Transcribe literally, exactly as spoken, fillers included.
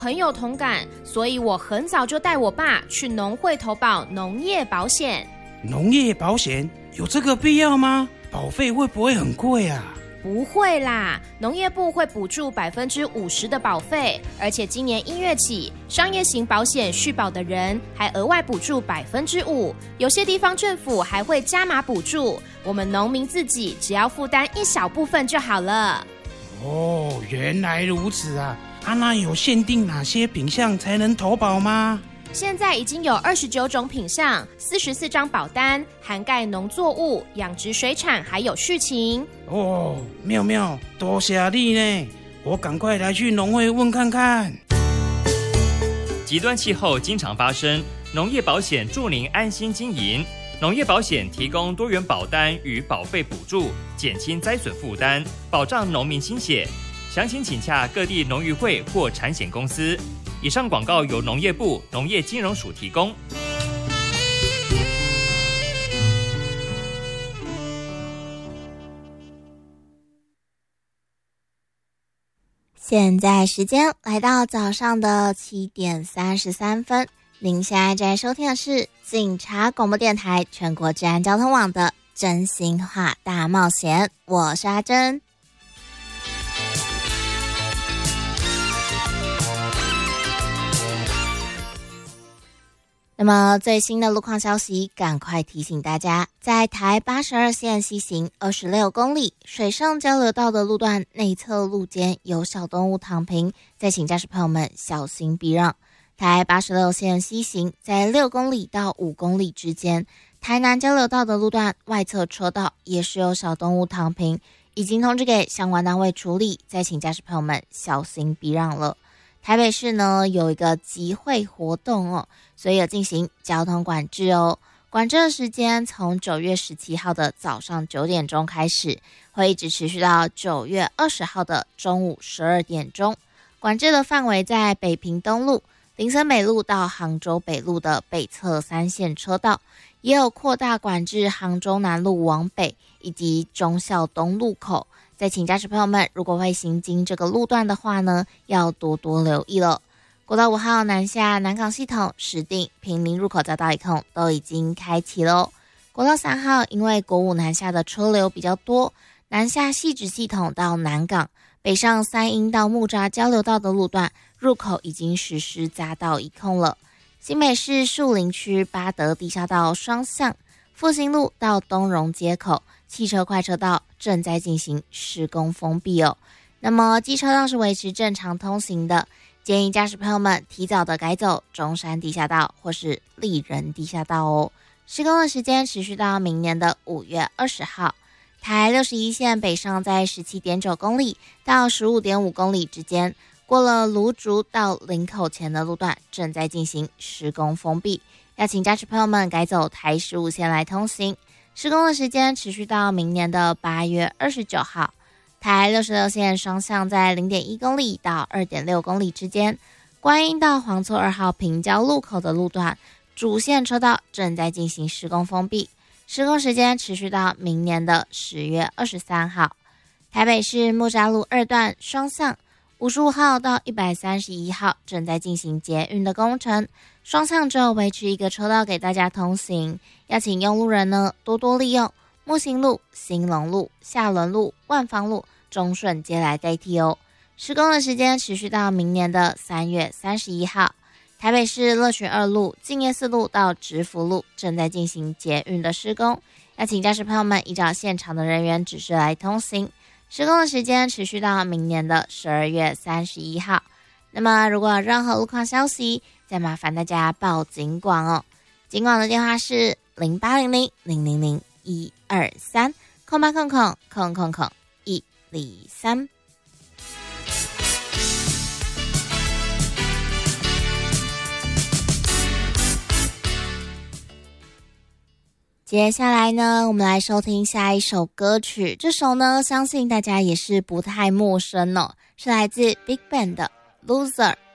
很有同感，所以我很早就带我爸去农会投保农业保险。 农业保险有这个必要吗？保费会不会很贵啊？ 不会啦，农业部会补助百分之五十的保费，而且今年一月起，商业型保险续保的人还额外补助百分之五，有些地方政府还会加码补助，我们农民自己只要负担一小部分就好了。 哦，原来如此啊！啊，那有限定哪些品项才能投保吗？ 现在已经有二十九种品项，四十四张保单，涵盖农作物、养殖水产还有畜禽。 哦，妙妙，多谢你呢！我赶快来去农会问看看。 极端气候经常发生，农业保险助您安心经营。农业保险提供多元保单与保费补助，减轻灾损负担，保障农民心血。详情请洽各地农渔会或产险公司。以上广告由农业部农业金融署提供。 现在时间来到早上的七点三十三分，您现在在收听的是警察广播电台全国治安交通网的真心话大冒险，我是阿珍。那么最新的路况消息，赶快提醒大家，在台八十二线西行二十六公里水上交流道的路段内侧路肩有小动物躺平，再请驾驶朋友们小心避让。台八十六线西行在六公里到五公里之间，台南交流道的路段外侧车道也是有小动物躺平，已经通知给相关单位处理，再请驾驶朋友们小心避让了。台北市呢有一个集会活动哦，所以有进行交通管制哦。管制的时间从九月十七号的早上九点钟开始，会一直持续到九月二十号的中午十二点钟。管制的范围在北平东路、林森北路到杭州北路的北侧三线车道，也有扩大管制杭州南路往北以及忠孝东路口。再请驾驶朋友们，如果会行经这个路段的话呢，要多多留意了。国道五号南下南港系统、石碇、坪林入口匝道一控都已经开启了。国道三号因为国五南下的车流比较多，南下汐止系统到南港、北上三鶯到木栅交流道的路段入口已经实施匝道一控了。新北市树林区八德地下道双向、复兴路到东荣街口汽车快车道正在进行施工封闭哦。那么机车道是维持正常通行的，建议驾驶朋友们提早的改走中山地下道或是立人地下道哦。施工的时间持续到明年的五月二十号。台六十一线北上在 十七点九公里到 十五点五公里之间，过了芦竹到林口前的路段正在进行施工封闭，要请驾驶朋友们改走台十五线来通行。施工的时间持续到明年的八月二十九号。台六十六线双向在 零点一公里到 二点六公里之间，观音到黄厝二号平交路口的路段主线车道正在进行施工封闭，施工时间持续到明年的十月二十三号。台北市木栅路二段双向五十五号到一百三十一号正在进行捷运的工程，双向只有维持一个车道给大家通行，要请用路人呢多多利用木星路、兴隆路、下仑路、万芳路、中顺街来代替哦。施工的时间持续到明年的三月三十一号。台北市乐群二路、敬业四路到直福路正在进行捷运的施工，要请驾驶朋友们依照现场的人员指示来通行。施工的时间持续到明年的十二月三十一号。那么如果有任何路况消息，再麻烦大家报警广哦。警广的电话是零八零零零零零一二三空八空空空空空一零三。接下来呢，我们来收听下一首歌曲。这首呢，相信大家也是不太陌生哦，是来自 Big Bang 的 Loser。